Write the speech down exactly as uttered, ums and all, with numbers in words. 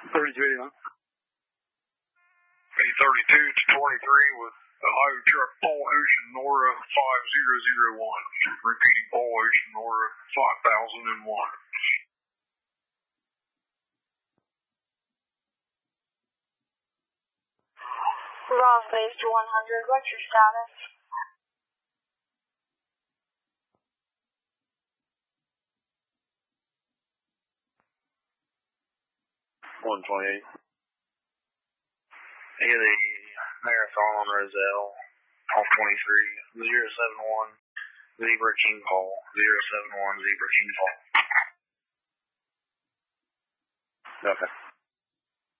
thirty-two eighty-nine. A thirty-two to twenty-three with Ohio Truck Paul Ocean Nora five zero zero one. Repeating Paul Ocean Nora five thousand one. Ross Base to one hundred, what's your status? one twenty-eight. Yeah, the Marathon on Roselle, off twenty-three, zero seven one, Zebra King Paul, zero seven one, Zebra King Paul. Okay.